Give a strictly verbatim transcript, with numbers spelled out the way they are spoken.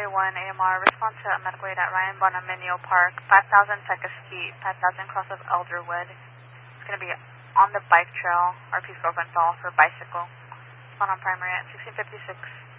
Primary one, A M R, response to a medical aid at Ryan Bonaminio Park, five thousand Secastete, five thousand Cross of Elderwood. It's going to be on the bike trail. R P's girlfriend fell off her bicycle. Respond on primary at sixteen fifty-six.